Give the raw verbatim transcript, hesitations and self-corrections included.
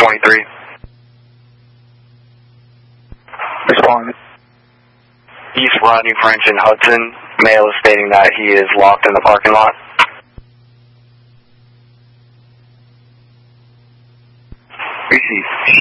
twenty-three. Respond. East Rodney French and Hudson. Male is stating that he is locked in the parking lot. Receive.